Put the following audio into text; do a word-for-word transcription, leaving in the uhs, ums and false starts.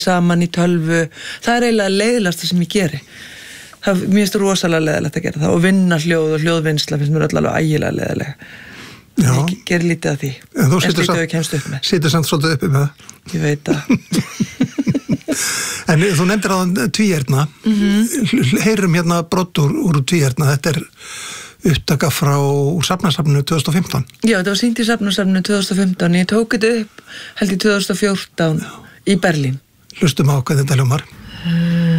saman í tölvu, það er eiginlega leiðilegasta sem ég geri. Það mér finnst rosalega leiðilegt að gera það og vinna hljóð og hljóðvinnsla finnst mér alveg ægilega leiðilega. Ég ger lítið af því. En þú situr samt, situr samt svolítið uppi með það. Ég veit það. En þú nefndir á tvíerna. Mm-hmm. Heyrum hérna brot úr, úr tvíerna. Þetta er upptaka frá safnasafninu tvö þúsund og fimmtán. Já, þetta var sýnt í safnasafninu tvö þúsund og fimmtán. Ég tók þetta upp held í tvö þúsund og fjórtán Já. Í Berlín. Hlustum á hvað þetta hljómar.